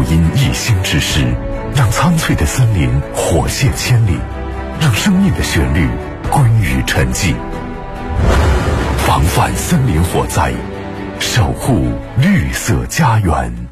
因一心之师，让苍翠的森林火泻千里，让生命的旋律归于沉寂。防范森林火灾，守护绿色家园。